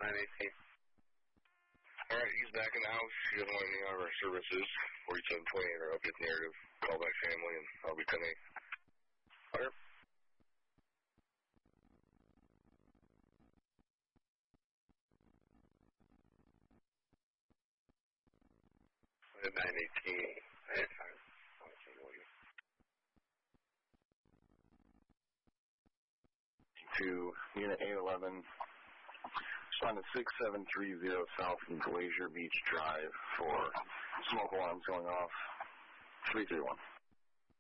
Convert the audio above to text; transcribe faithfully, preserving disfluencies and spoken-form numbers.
nine eighteen. Alright, he's back in the house. He doesn't want any of our services. forty-seven twenty-eight or update narrative. Call back family and I'll be ten eight. Fire. nine eighteen. To Unit eight eleven. Respond to six seven three zero South Glacier Beach Drive for smoke alarms going off. three three one.